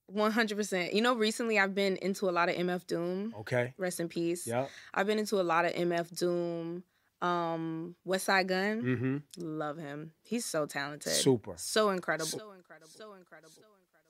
100%. You know, recently I've been into a lot of MF Doom. Okay. Rest in peace. Yeah. I've been into a lot of MF Doom. West Side Gun. Mm-hmm. Love him. He's so talented. Super. So incredible. So incredible. So incredible. So incredible.